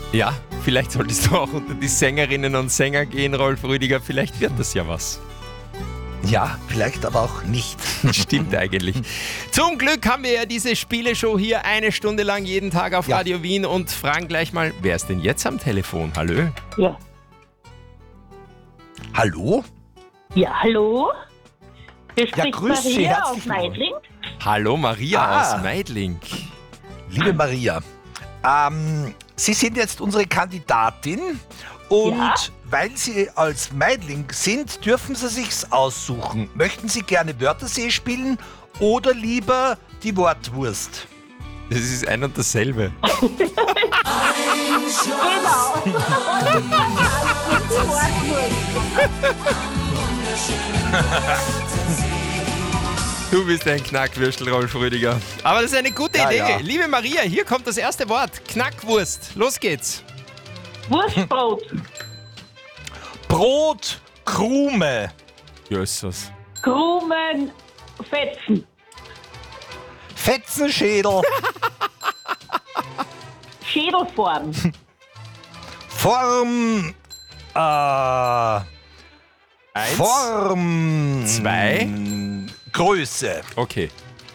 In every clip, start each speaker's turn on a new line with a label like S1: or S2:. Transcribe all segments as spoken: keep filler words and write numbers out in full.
S1: Ja, vielleicht solltest du auch unter die Sängerinnen und Sänger gehen, Rolf Rüdiger. Vielleicht wird das ja was.
S2: Ja, vielleicht aber auch nicht.
S1: Stimmt eigentlich. Zum Glück haben wir ja diese Spieleshow hier eine Stunde lang jeden Tag auf
S2: Ja.
S1: Radio Wien und fragen gleich mal, wer ist denn jetzt am Telefon? Hallo?
S3: Ja.
S2: Hallo?
S3: Ja, hallo? Hier
S2: Ja,
S3: spricht
S2: grüß Sie,
S3: Maria
S2: herzlich
S3: aus Meidling.
S1: Hallo, Maria
S2: Ah.
S1: aus Meidling.
S2: Liebe Maria, ähm, Sie sind jetzt unsere Kandidatin und
S3: Ja.
S2: weil Sie als Meidling sind, dürfen Sie sich's aussuchen. Möchten Sie gerne Wörtersee spielen oder lieber die Wortwurst?
S1: Das ist ein und dasselbe.
S3: Genau.
S1: Du bist ein Knackwürstel, Rolf Rüdiger. Aber das ist eine gute
S2: Ja,
S1: Idee.
S2: ja.
S1: Liebe Maria, hier kommt das erste Wort. Knackwurst. Los geht's.
S3: Wurstbrot.
S2: Brot, Krume,
S1: Jösses.
S3: Krumen, Fetzen.
S2: Fetzenschädel,
S3: Schädelform.
S2: Form, äh,
S1: Eins.
S2: Form,
S1: Zwei.
S2: Größe,
S1: Okay.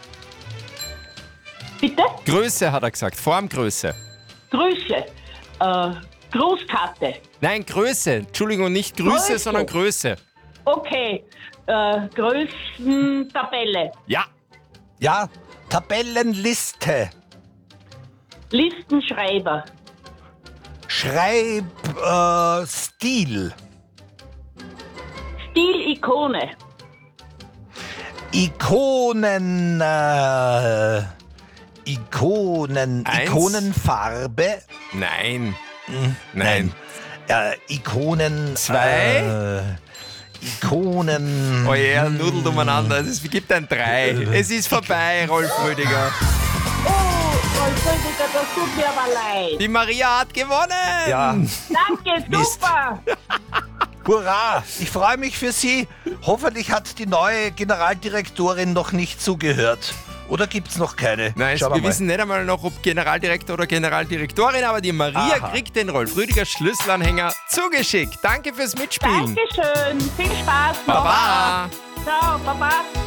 S3: Bitte?
S1: Größe hat er gesagt. Formgröße.
S3: Grüße. Äh, Grußkarte.
S1: Nein, Größe. Entschuldigung, nicht Grüße,
S3: Größe.
S1: sondern Größe.
S3: Okay. Äh, Größentabelle.
S1: Ja.
S2: ja, Tabellenliste,
S3: Listenschreiber.
S2: Schreib, äh, Stil,
S3: Stilikone.
S2: Ikonen, äh, Ikonen,
S1: Eins.
S2: Ikonenfarbe,
S1: Nein. Nein.
S2: äh, Ikonen,
S1: Zwei.
S2: äh, Ikonen,
S1: Oh ja, nudelt umeinander. Es gibt ein Drei. Es ist vorbei, Rolf Rüdiger.
S3: Oh, Rolf Rüdiger, das tut mir aber leid.
S1: Die Maria hat gewonnen.
S2: ja,
S3: Danke,
S2: Mist.
S3: super.
S2: hurra, ich freue mich für Sie. Hoffentlich hat die neue Generaldirektorin noch nicht zugehört. Oder gibt's noch keine?
S1: Nein,
S2: Schauen
S1: wir
S2: mal.
S1: wissen nicht einmal noch, ob Generaldirektor oder Generaldirektorin, aber die Maria
S2: Aha.
S1: kriegt den Rolf Rüdiger Schlüsselanhänger zugeschickt. Danke fürs Mitspielen.
S3: Dankeschön. Viel Spaß noch.
S1: Baba.
S3: Ciao, Baba.